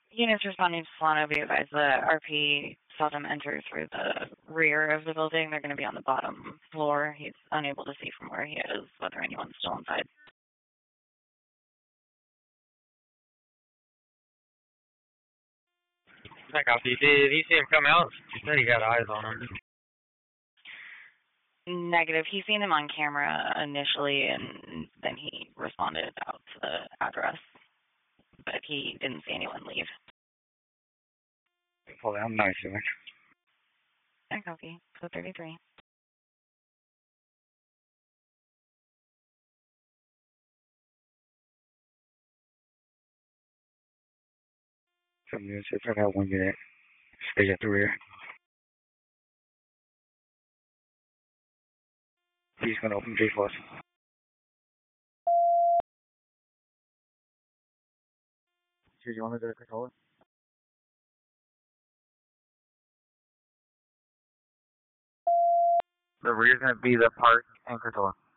Units responding to Solano, be advised the RP saw them enter through the rear of the building. They're going to be on the bottom floor. He's unable to see from where he is whether anyone's still inside. I copy. Did he see him come out? He said he got eyes on him. Negative. He seen him on camera initially, and then he responded out to the address. But he didn't see anyone leave. Well, I'm nice, man. I copy. Code 33. Some units, if I got one unit, stay at the rear. He's going to open J for us. Do you want to go to control? The rear's going to be the park and control.